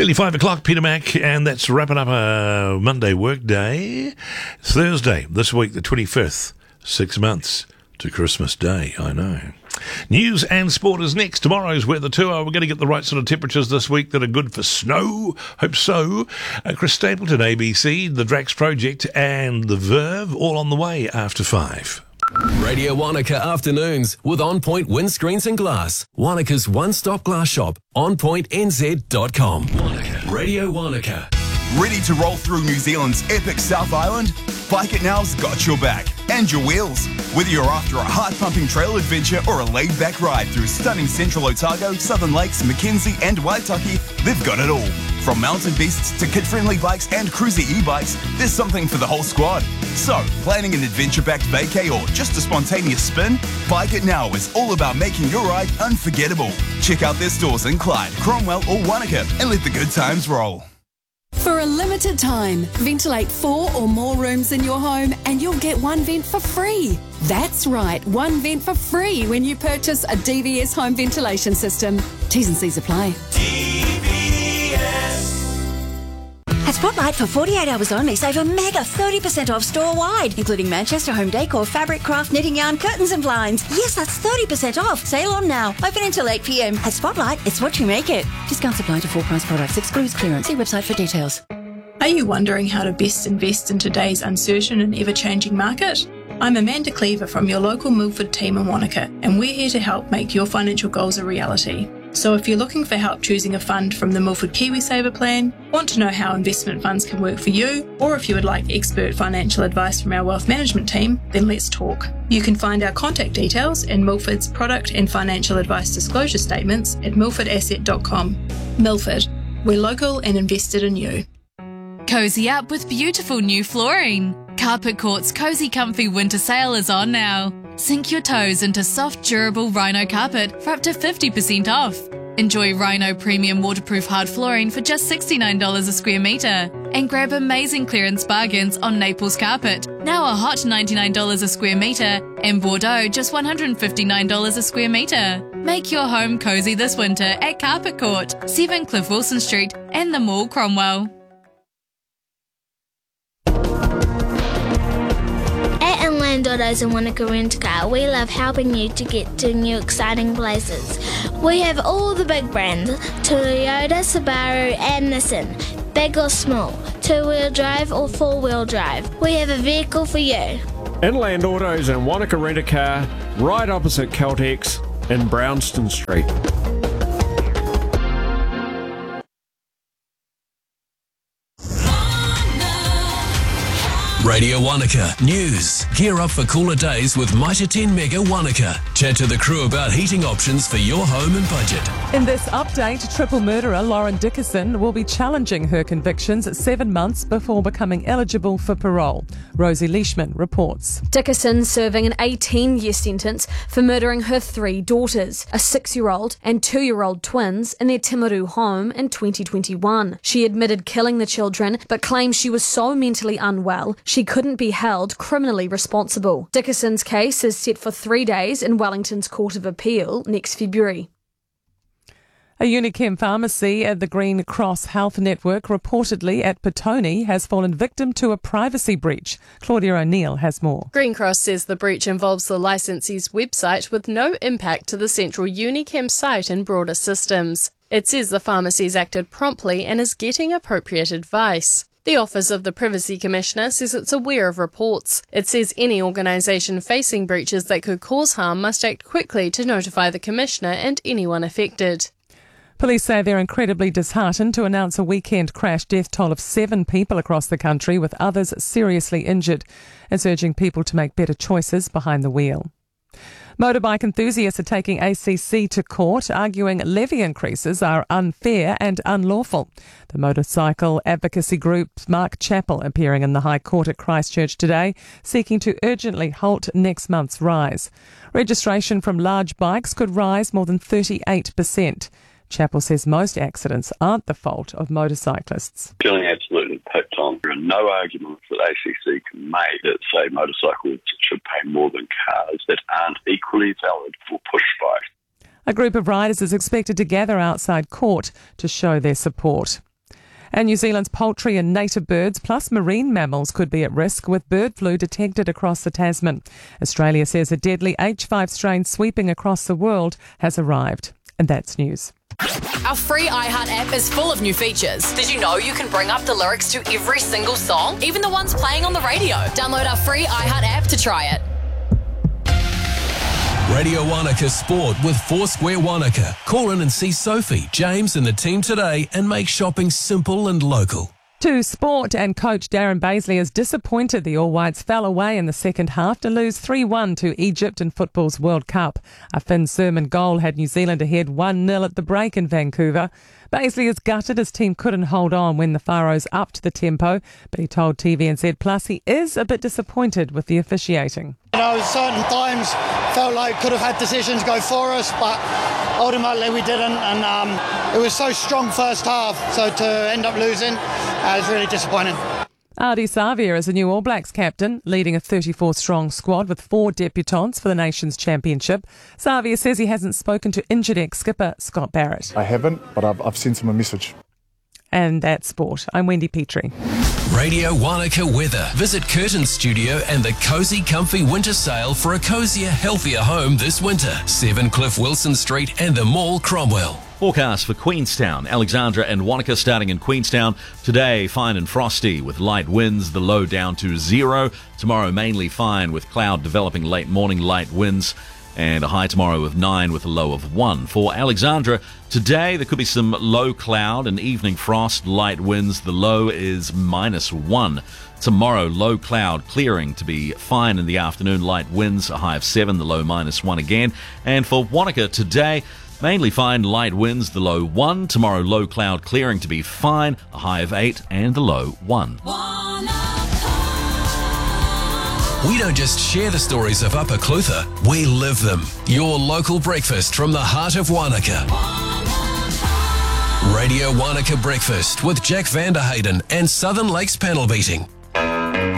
Nearly 5 o'clock, Peter Mac, and that's wrapping up a Monday workday. It's Thursday, this week, the 25th, 6 months to Christmas Day, I know. News and sport is next. Tomorrow's weather too. We're going to get the right sort of temperatures this week that are good for snow. Hope so. Chris Stapleton, ABC, the Drax Project, and the Verve, all on the way after 5. Radio Wanaka Afternoons with On Point Windscreens and Glass. Wanaka's one-stop glass shop. OnPointNZ.com. Wanaka. Radio Wanaka. Ready to roll through New Zealand's epic South Island? Bike It Now's got your back and your wheels. Whether you're after a heart-pumping trail adventure or a laid-back ride through stunning Central Otago, Southern Lakes, Mackenzie and Waitaki, they've got it all. From mountain beasts to kid-friendly bikes and cruiser e-bikes, there's something for the whole squad. So, planning an adventure-backed vacay or just a spontaneous spin? Bike It Now is all about making your ride unforgettable. Check out their stores in Clyde, Cromwell or Wanaka and let the good times roll. For a limited time, ventilate 4 or more rooms in your home and you'll get one vent for free. That's right, one vent for free when you purchase a DVS home ventilation system. T's and C's apply. At Spotlight, for 48 hours only, save a mega 30% off store-wide, including Manchester home decor, fabric, craft, knitting yarn, curtains and blinds. Yes, that's 30% off. Sale on now. Open until 8 p.m. At Spotlight, it's what you make it. Discounts apply to full-price products. Excludes clearance. See website for details. Are you wondering how to best invest in today's uncertain and ever-changing market? I'm Amanda Cleaver from your local Milford team in Wanaka, and we're here to help make your financial goals a reality. So if you're looking for help choosing a fund from the Milford KiwiSaver plan, want to know how investment funds can work for you, or if you would like expert financial advice from our wealth management team, then let's talk. You can find our contact details in Milford's product and financial advice disclosure statements at milfordasset.com. Milford, we're local and invested in you. Cozy up with beautiful new flooring. Carpet Court's Cozy Comfy Winter Sale is on now. Sink your toes into soft, durable Rhino carpet for up to 50% off. Enjoy Rhino Premium Waterproof Hard Flooring for just $69 a square metre. And grab amazing clearance bargains on Naples Carpet, now a hot $99 a square metre, and Bordeaux just $159 a square metre. Make your home cosy this winter at Carpet Court, 7 Cliff Wilson Street and the Mall, Cromwell. Inland Autos and Wanaka Rent Car, we love helping you to get to new exciting places. We have all the big brands, Toyota, Subaru and Nissan, big or small, 2-wheel drive or 4-wheel drive. We have a vehicle for you. Inland Autos and Wanaka Rent a Car, right opposite Caltex in Brownston Street. Radio Wanaka News. Gear up for cooler days with Mitre 10 Mega Wanaka. Chat to the crew about heating options for your home and budget. In this update, triple murderer Lauren Dickerson will be challenging her convictions 7 months before becoming eligible for parole. Rosie Leishman reports. Dickerson serving an 18-year sentence for murdering her 3 daughters, a 6-year-old and 2-year-old twins, in their Timaru home in 2021. She admitted killing the children, but claims she was so mentally unwell she couldn't be held criminally responsible. Dickerson's case is set for 3 days in Wellington's Court of Appeal next February. A Unichem pharmacy at the Green Cross Health Network reportedly at Petone has fallen victim to a privacy breach. Claudia O'Neill has more. Green Cross says the breach involves the licensee's website with no impact to the central Unichem site and broader systems. It says the pharmacy's acted promptly and is getting appropriate advice. The Office of the Privacy Commissioner says it's aware of reports. It says any organisation facing breaches that could cause harm must act quickly to notify the Commissioner and anyone affected. Police say they're incredibly disheartened to announce a weekend crash death toll of 7 people across the country, with others seriously injured. It's urging people to make better choices behind the wheel. Motorbike enthusiasts are taking ACC to court, arguing levy increases are unfair and unlawful. The motorcycle advocacy group Mark Chappell appearing in the High Court at Christchurch today, seeking to urgently halt next month's rise. Registration from large bikes could rise more than 38%. Chappell says most accidents aren't the fault of motorcyclists. Feeling absolutely picked on. There are no arguments that ACC can make that say motorcycles should pay more than cars that aren't equally valid for pushbike. A group of riders is expected to gather outside court to show their support. And New Zealand's poultry and native birds plus marine mammals could be at risk with bird flu detected across the Tasman. Australia says a deadly H5 strain sweeping across the world has arrived. And that's news. Our free iHeart app is full of new features. Did you know you can bring up the lyrics to every single song, even the ones playing on the radio? Download our free iHeart app to try it. Radio Wanaka Sport with Foursquare Wanaka. Call in and see Sophie, James and the team today and make shopping simple and local. To sport, and coach Darren Baisley is disappointed the All Whites fell away in the second half to lose 3-1 to Egypt in football's World Cup. A Finn Sermon goal had New Zealand ahead 1-0 at the break in Vancouver. Baisley is gutted his team couldn't hold on when the Faroes upped the tempo, but he told TVNZ Plus he is a bit disappointed with the officiating. You know, certain times felt like could have had decisions go for us, but ultimately we didn't, and it was so strong first half, so to end up losing, it was really disappointing. Ardie Savia is the new All Blacks captain, leading a 34-strong squad with 4 debutants for the Nations Championship. Savia says he hasn't spoken to injured ex-skipper Scott Barrett. I haven't, but I've sent him a message. And that's sport. I'm Wendy Petrie. Radio Wanaka weather. Visit Curtin Studio and the Cozy Comfy Winter Sale for a cozier, healthier home this winter. 7 Cliff Wilson Street and the Mall, Cromwell. Forecast for Queenstown, Alexandra and Wanaka starting in Queenstown. Today, fine and frosty with light winds, the low down to 0. Tomorrow, mainly fine with cloud developing late morning, light winds. And a high tomorrow of 9 with a low of 1. For Alexandra, today there could be some low cloud and evening frost, light winds. The low is -1. Tomorrow, low cloud clearing to be fine in the afternoon, light winds, a high of 7, the low -1 again. And for Wanaka today, mainly fine, light winds, the low 1. Tomorrow, low cloud clearing to be fine, a high of 8 and the low 1. We don't just share the stories of Upper Clutha, we live them. Your local breakfast from the heart of Wanaka. Radio Wanaka Breakfast with Jack Vanderhayden and Southern Lakes Panel Beating.